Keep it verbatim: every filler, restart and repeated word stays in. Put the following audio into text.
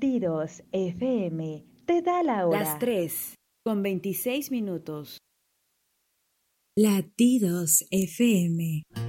Latidos F M te da la hora. Las tres, con veintiséis minutos. Latidos F M.